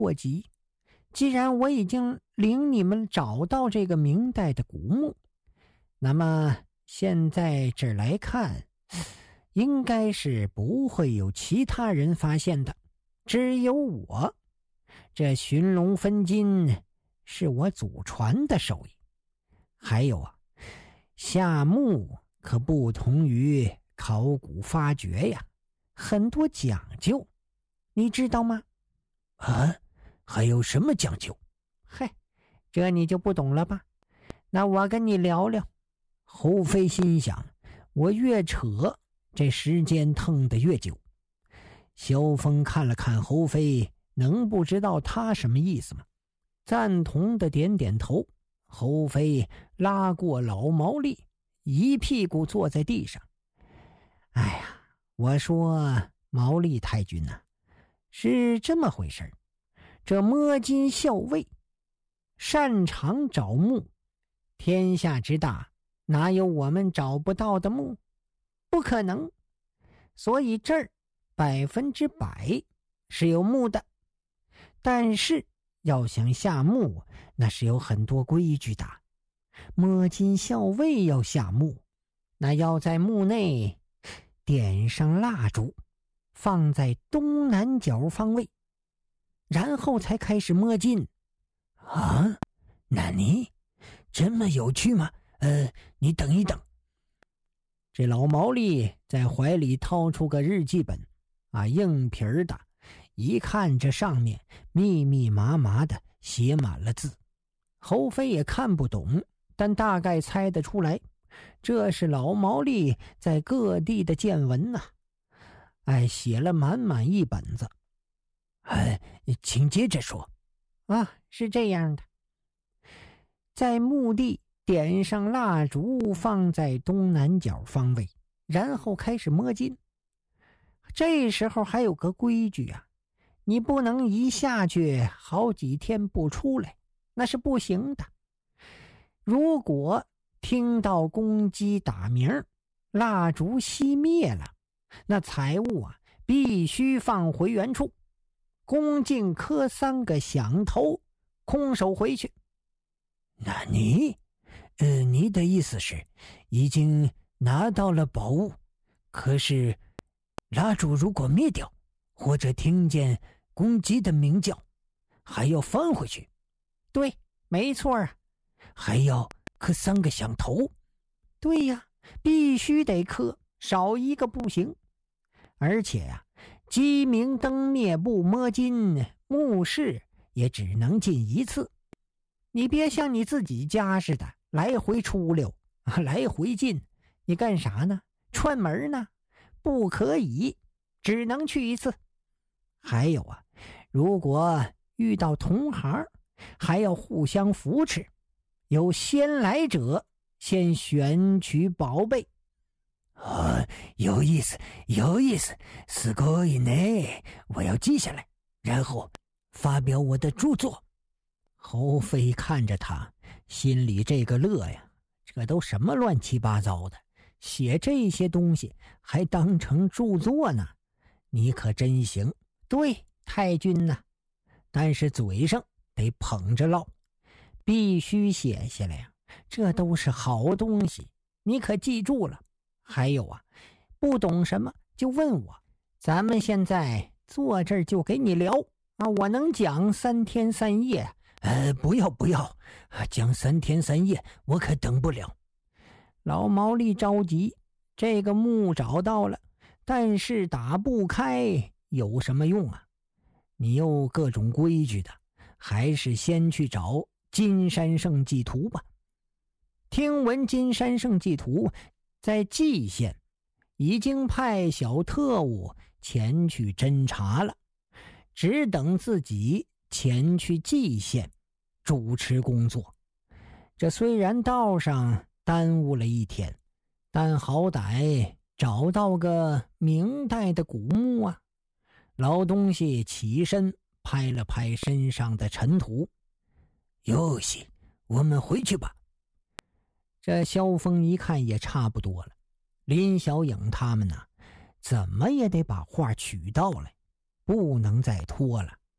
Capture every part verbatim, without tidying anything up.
祸急。既然我已经领你们找到这个明代的古墓，那么现在这儿来看，应该是不会有其他人发现的，只有我。这寻龙分金是我祖传的手艺。还有啊，下墓可不同于考古发掘呀，很多讲究，你知道吗？ 啊，还有什么讲究？ 嗨，这你就不懂了吧？那我跟你聊聊。 侯飞心想，我越扯，这时间腾得越久。萧峰看了看侯飞，能不知道他什么意思吗？赞同的点点头。侯飞拉过老毛利，一屁股坐在地上。 哎呀，我说毛利太君呐、啊，是这么回事。这摸金校尉擅长找墓，天下之大，哪有我们找不到的墓？不可能。所以这儿百分之百是有墓的。但是要想下墓，那是有很多规矩的。摸金校尉要下墓，那要在墓内点上蜡烛，放在东南角方位，然后才开始摸金。 啊，那你这么有趣吗？呃，你等一等。 这老毛利在怀里掏出个日记本啊，硬皮儿的，一看这上面密密麻麻的写满了字。侯飞也看不懂，但大概猜得出来，这是老毛利在各地的见闻呐、啊。哎，写了满满一本子。 哎，请接着说。 啊，是这样的，在墓地点上蜡烛，放在东南角方位，然后开始摸金。这时候还有个规矩啊，你不能一下去好几天不出来，那是不行的。如果听到公鸡打鸣，蜡烛熄灭了，那财物啊必须放回原处，恭敬磕三个响头，空手回去。 那你呃，你的意思是已经拿到了宝物，可是蜡烛如果灭掉，或者听见公鸡的鸣叫，还要翻回去？ 对，没错啊。 还要磕三个响头？ 对呀，必须得磕，少一个不行。而且呀、啊，鸡鸣灯灭不摸金，墓室也只能进一次。你别像你自己家似的来回出溜啊，来回进，你干啥呢？串门呢？不可以，只能去一次。还有啊，如果遇到同行，还要互相扶持，有先来者先选取宝贝。 啊，有意思，有意思，すごいね！我要记下来，然后发表我的著作。 侯飞看着他，心里这个乐呀，这都什么乱七八糟的，写这些东西还当成著作呢？你可真行。对，太君呐、啊，但是嘴上得捧着唠，必须写下来呀，这都是好东西，你可记住了。还有啊，不懂什么就问我，咱们现在坐这儿就给你聊啊，我能讲三天三夜。 呃，不要不要，讲三天三夜我可等不了。 老毛利着急，这个墓找到了，但是打不开，有什么用啊？你又各种规矩的，还是先去找金山圣迹图吧。听闻金山圣迹图在蓟县已经派小特务前去侦查了，只等自己前去蓟县主持工作。这虽然道上耽误了一天，但好歹找到个明代的古墓啊。老东西起身拍了拍身上的尘土， 哟西，我们回去吧。 这萧峰一看也差不多了，林小影他们呢，怎么也得把话取到来，不能再拖了。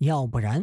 要不然